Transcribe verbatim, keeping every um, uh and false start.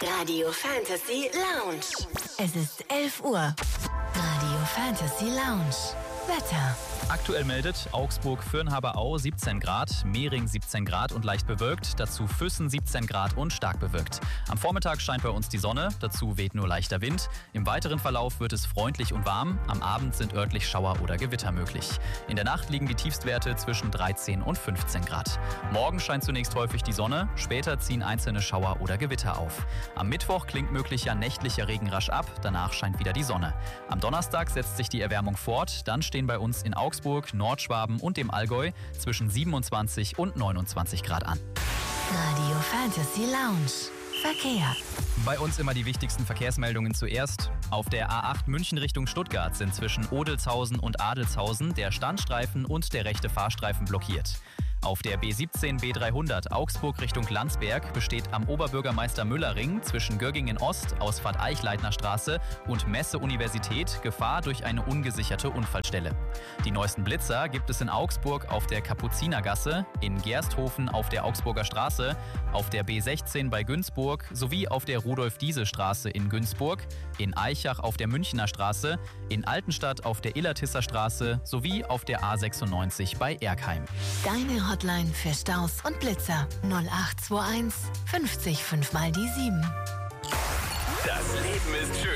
Radio Fantasy Lounge. Es ist elf Uhr. Radio Fantasy Lounge. Wetter. Aktuell meldet Augsburg-Fürnhaber-Au siebzehn Grad, Mehring siebzehn Grad und leicht bewölkt, dazu Füssen siebzehn Grad und stark bewölkt. Am Vormittag scheint bei uns die Sonne, dazu weht nur leichter Wind. Im weiteren Verlauf wird es freundlich und warm, am Abend sind örtlich Schauer oder Gewitter möglich. In der Nacht liegen die Tiefstwerte zwischen dreizehn und fünfzehn Grad. Morgen scheint zunächst häufig die Sonne, später ziehen einzelne Schauer oder Gewitter auf. Am Mittwoch klingt möglicher nächtlicher Regen rasch ab, danach scheint wieder die Sonne. Am Donnerstag setzt sich die Erwärmung fort, dann stehen bei uns in Augsburg Augsburg, Nordschwaben und dem Allgäu zwischen siebenundzwanzig und neunundzwanzig Grad an. Radio Fantasy Lounge. Verkehr. Bei uns immer die wichtigsten Verkehrsmeldungen zuerst. Auf der A acht München Richtung Stuttgart sind zwischen Odelshausen und Adelshausen der Standstreifen und der rechte Fahrstreifen blockiert. Auf der B siebzehn B dreihundert Augsburg Richtung Landsberg besteht am Oberbürgermeister-Müller-Ring zwischen Göggingen Ost, Ausfahrt Eichleitner Straße und Messe-Universität Gefahr durch eine ungesicherte Unfallstelle. Die neuesten Blitzer gibt es in Augsburg auf der Kapuzinergasse, in Gersthofen auf der Augsburger Straße, auf der B sechzehn bei Günzburg sowie auf der Rudolf-Diese-Straße in Günzburg, in Aichach auf der Münchner Straße, in Altenstadt auf der Illertisser Straße sowie auf der A sechsundneunzig bei Erkheim. Deine Hotline für Staus und Blitzer null acht zwei eins fünfzig fünf mal die sieben. Das Leben ist schön.